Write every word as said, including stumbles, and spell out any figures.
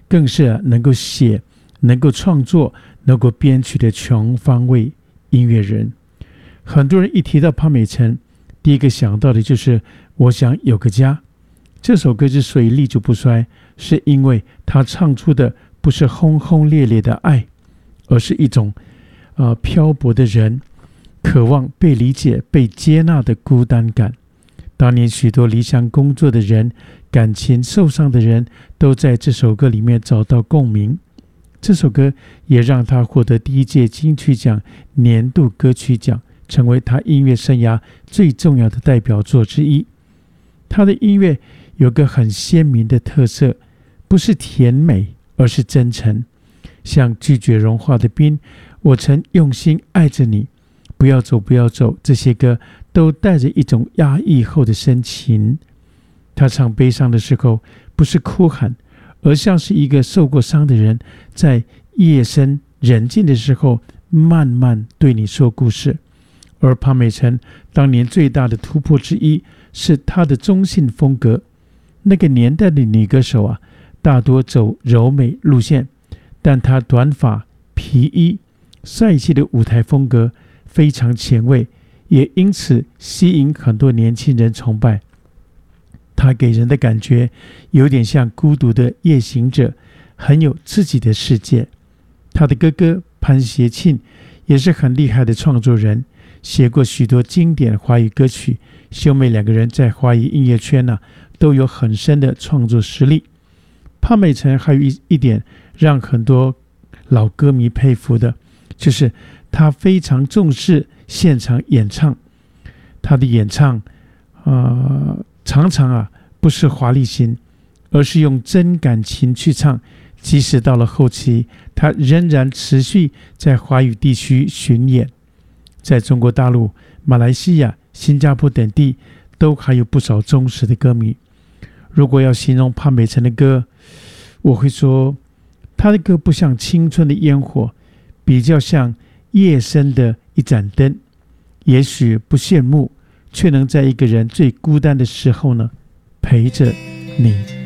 更是、啊、能够写、能够创作、能够编曲的全方位音乐人。很多人一提到潘美辰，第一个想到的就是我想有个家。这首歌之所以历久不衰，是因为他唱出的不是轰轰烈烈的爱，而是一种、呃、漂泊的人渴望被理解、被接纳的孤单感。当年许多离乡工作的人、感情受伤的人都在这首歌里面找到共鸣。这首歌也让他获得第一届金曲奖年度歌曲奖，成为他音乐生涯最重要的代表作之一。他的音乐有个很鲜明的特色，不是甜美，而是真诚。像拒绝融化的冰，我曾用心爱着你，不要走不要走，这些歌都带着一种压抑后的深情。他唱悲伤的时候不是哭喊，而像是一个受过伤的人，在夜深人静的时候慢慢对你说故事。而潘美辰当年最大的突破之一是他的中性风格。那个年代的女歌手啊，大多走柔美路线，但她短发、皮衣、帅气的舞台风格非常前卫，也因此吸引很多年轻人崇拜。她给人的感觉有点像孤独的夜行者，很有自己的世界。她的哥哥潘协庆也是很厉害的创作人，写过许多经典华语歌曲。兄妹两个人在华语音乐圈呢、啊，都有很深的创作实力。潘美辰还有 一, 一点让很多老歌迷佩服的，就是他非常重视现场演唱。他的演唱、呃、常常啊不是华丽型，而是用真感情去唱。即使到了后期，他仍然持续在华语地区巡演。在中国大陆、马来西亚、新加坡等地都还有不少忠实的歌迷。如果要形容潘美辰的歌，我会说他的歌不像青春的烟火，比较像夜深的一盏灯。也许不羡慕，却能在一个人最孤单的时候呢，陪着你。